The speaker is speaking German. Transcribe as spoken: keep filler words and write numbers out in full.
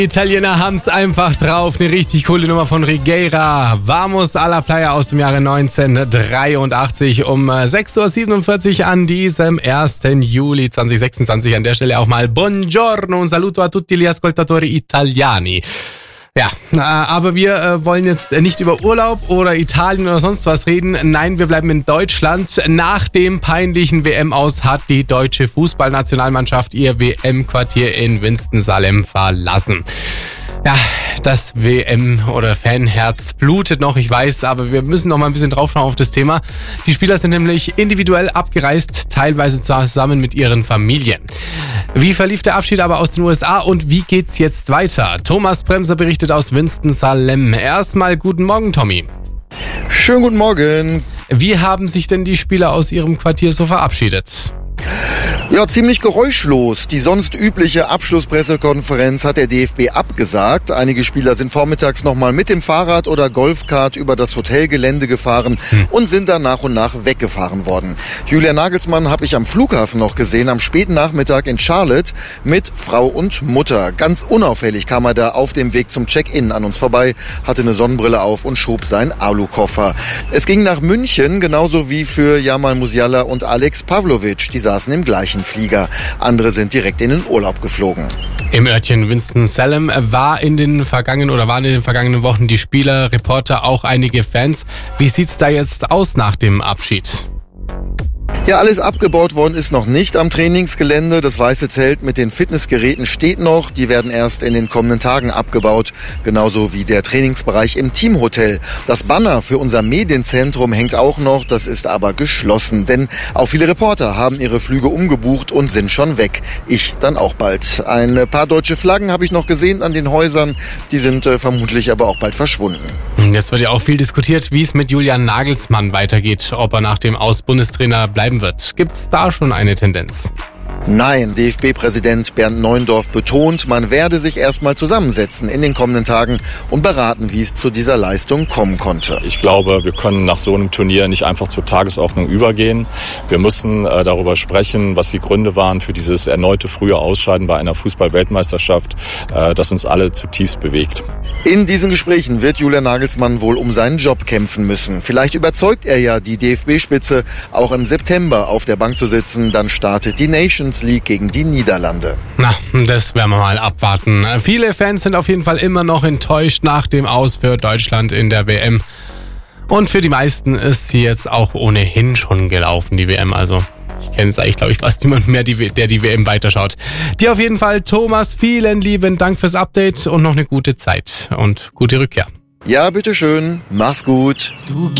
Italiener haben's einfach drauf. Eine richtig coole Nummer von Righeira. Vamos a la Playa aus dem Jahre neunzehnhundertdreiundachtzig um sechs Uhr siebenundvierzig an diesem ersten Juli zweitausendsechsundzwanzig. An der Stelle auch mal Buongiorno, un saluto a tutti gli ascoltatori italiani. Ja, aber wir wollen jetzt nicht über Urlaub oder Italien oder sonst was reden. Nein, wir bleiben in Deutschland. Nach dem peinlichen W M-Aus hat die deutsche Fußballnationalmannschaft ihr W M-Quartier in Winston-Salem verlassen. Ja, das W M- oder Fanherz blutet noch, ich weiß, aber wir müssen noch mal ein bisschen draufschauen auf das Thema. Die Spieler sind nämlich individuell abgereist, teilweise zusammen mit ihren Familien. Wie verlief der Abschied aber aus den U S A und wie geht's jetzt weiter? Thomas Bremser berichtet aus Winston-Salem. Erstmal guten Morgen, Tommy. Schönen guten Morgen. Wie haben sich denn die Spieler aus ihrem Quartier so verabschiedet? Ja, ziemlich geräuschlos. Die sonst übliche Abschlusspressekonferenz hat der D F B abgesagt. Einige Spieler sind vormittags nochmal mit dem Fahrrad oder Golfkart über das Hotelgelände gefahren hm. und sind dann nach und nach weggefahren worden. Julian Nagelsmann habe ich am Flughafen noch gesehen, am späten Nachmittag in Charlotte mit Frau und Mutter. Ganz unauffällig kam er da auf dem Weg zum Check-in an uns vorbei, hatte eine Sonnenbrille auf und schob seinen Alukoffer. Es ging nach München, genauso wie für Jamal Musiala und Alex Pavlovic. Die saßen im gleichen Flieger. Andere sind direkt in den Urlaub geflogen. Im Örtchen Winston-Salem war in den vergangenen oder waren in den vergangenen Wochen die Spieler, Reporter, auch einige Fans. Wie sieht's da jetzt aus nach dem Abschied? Ja, alles abgebaut worden ist noch nicht am Trainingsgelände. Das weiße Zelt mit den Fitnessgeräten steht noch. Die werden erst in den kommenden Tagen abgebaut. Genauso wie der Trainingsbereich im Teamhotel. Das Banner für unser Medienzentrum hängt auch noch. Das ist aber geschlossen. Denn auch viele Reporter haben ihre Flüge umgebucht und sind schon weg. Ich dann auch bald. Ein paar deutsche Flaggen habe ich noch gesehen an den Häusern. Die sind äh, vermutlich aber auch bald verschwunden. Jetzt wird ja auch viel diskutiert, wie es mit Julian Nagelsmann weitergeht. Ob er nach dem Aus Bundestrainer bleiben wird. Gibt's da schon eine Tendenz? Nein, D F B-Präsident Bernd Neuendorf betont, man werde sich erstmal zusammensetzen in den kommenden Tagen und beraten, wie es zu dieser Leistung kommen konnte. Ich glaube, wir können nach so einem Turnier nicht einfach zur Tagesordnung übergehen. Wir müssen äh, darüber sprechen, was die Gründe waren für dieses erneute frühe Ausscheiden bei einer Fußball-Weltmeisterschaft, äh, das uns alle zutiefst bewegt. In diesen Gesprächen wird Julian Nagelsmann wohl um seinen Job kämpfen müssen. Vielleicht überzeugt er ja die D F B-Spitze, auch im September auf der Bank zu sitzen. Dann startet die Nations League gegen die Niederlande. Na, das werden wir mal abwarten. Viele Fans sind auf jeden Fall immer noch enttäuscht nach dem Aus für Deutschland in der W M. Und für die meisten ist sie jetzt auch ohnehin schon gelaufen, die W M. Also ich kenne es eigentlich, glaube ich, fast niemand mehr, der die W M weiterschaut. Dir auf jeden Fall, Thomas, vielen lieben Dank fürs Update und noch eine gute Zeit und gute Rückkehr. Ja, bitteschön. Mach's gut. Du